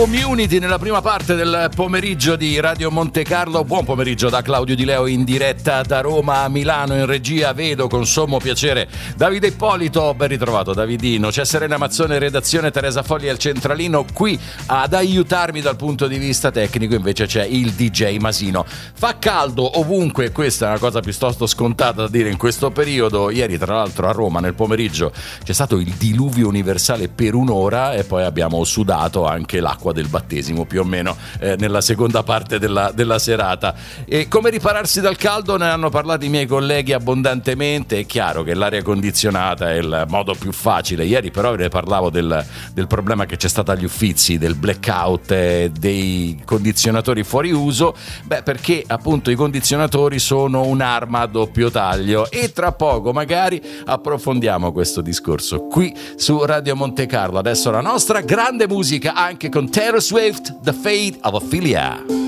Community nella prima parte del pomeriggio di Radio Monte Carlo. Buon pomeriggio da Claudio Di Leo in diretta da Roma a Milano. In regia vedo con sommo piacere Davide Ippolito, ben ritrovato Davidino. C'è Serena Mazzone, redazione, Teresa Fogli al centralino. Qui ad aiutarmi dal punto di vista tecnico invece c'è il DJ Masino. Fa caldo ovunque, questa è una cosa piuttosto scontata da dire in questo periodo. Ieri tra l'altro a Roma nel pomeriggio c'è stato il diluvio universale per un'ora e poi abbiamo sudato anche l'acqua del battesimo più o meno nella seconda parte della serata. E come ripararsi dal caldo ne hanno parlato i miei colleghi abbondantemente. È chiaro che l'aria condizionata è il modo più facile. Ieri però ne parlavo del problema che c'è stato agli Uffizi, del blackout dei condizionatori fuori uso, perché appunto i condizionatori sono un'arma a doppio taglio e tra poco magari approfondiamo questo discorso qui su Radio Monte Carlo. Adesso la nostra grande musica anche con Taylor Swift, The Fate of Ophelia.